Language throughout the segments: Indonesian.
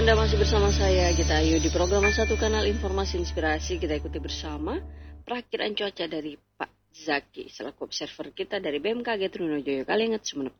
Anda masih bersama saya Gita Ayu di program Satu Kanal Informasi Inspirasi. Kita ikuti bersama perakiraan cuaca dari Pak Zaki selaku observer kita dari BMKG Trunojoyo Kalingat Sumeneb.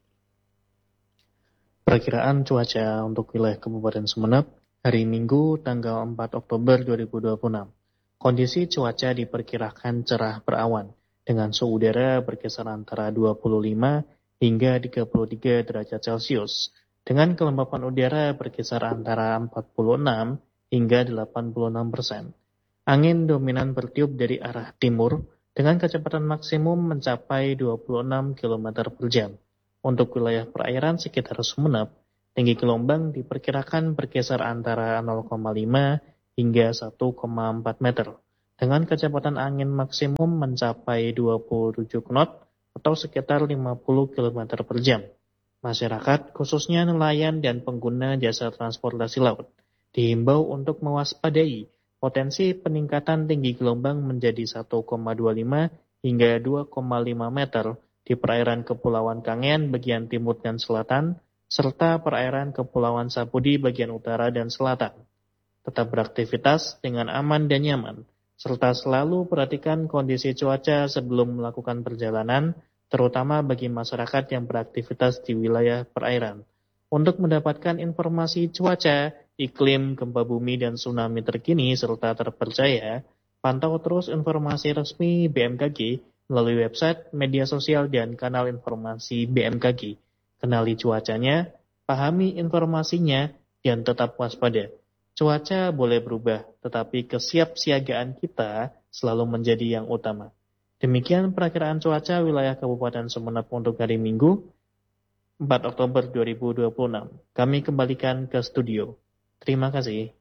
Perakiraan cuaca untuk wilayah Kabupaten Sumeneb hari Minggu tanggal 4 Oktober 2026. Kondisi cuaca diperkirakan cerah berawan dengan suhu udara berkisar antara 25 hingga 33 derajat Celcius dengan kelembapan udara berkisar antara 46 hingga 86%. Angin dominan bertiup dari arah timur dengan kecepatan maksimum mencapai 26 km per jam. Untuk wilayah perairan sekitar Sumeneb, tinggi gelombang diperkirakan berkisar antara 0,5 hingga 1,4 meter, dengan kecepatan angin maksimum mencapai 27 knot atau sekitar 50 km per jam. Masyarakat, khususnya nelayan dan pengguna jasa transportasi laut, dihimbau untuk mewaspadai potensi peningkatan tinggi gelombang menjadi 1,25 hingga 2,5 meter di perairan Kepulauan Kangean bagian timur dan selatan, serta perairan Kepulauan Sapudi bagian utara dan selatan. Tetap beraktivitas dengan aman dan nyaman, serta selalu perhatikan kondisi cuaca sebelum melakukan perjalanan, terutama bagi masyarakat yang beraktivitas di wilayah perairan. Untuk mendapatkan informasi cuaca, iklim, gempa bumi, dan tsunami terkini serta terpercaya, pantau terus informasi resmi BMKG melalui website, media sosial, dan kanal informasi BMKG. Kenali cuacanya, pahami informasinya, dan tetap waspada. Cuaca boleh berubah, tetapi kesiapsiagaan kita selalu menjadi yang utama. Demikian perakiraan cuaca wilayah Kabupaten Sumeneb untuk hari Minggu, 4 Oktober 2026. Kami kembalikan ke studio. Terima kasih.